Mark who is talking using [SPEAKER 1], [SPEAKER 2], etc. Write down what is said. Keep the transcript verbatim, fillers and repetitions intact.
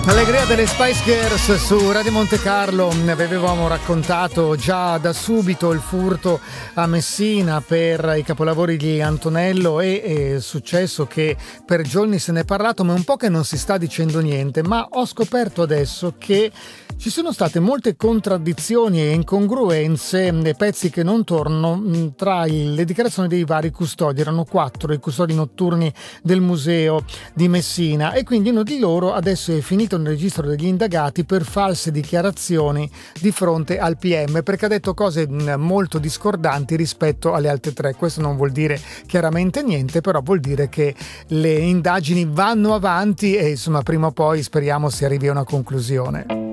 [SPEAKER 1] Allegria delle Spice Girls su Radio Monte Carlo. Vi avevamo raccontato già da subito il furto a Messina per i capolavori di Antonello e è successo che per giorni se ne è parlato, ma è un po' che non si sta dicendo niente. Ma ho scoperto adesso che ci sono state molte contraddizioni e incongruenze nei pezzi che non tornano tra le dichiarazioni dei vari custodi. Erano quattro i custodi notturni del museo di Messina e quindi uno di loro adesso è finito nel registro degli indagati per false dichiarazioni di fronte al P M, perché ha detto cose molto discordanti rispetto alle altre tre. Questo non vuol dire chiaramente niente, però vuol dire che le indagini vanno avanti e insomma prima o poi speriamo si arrivi a una conclusione.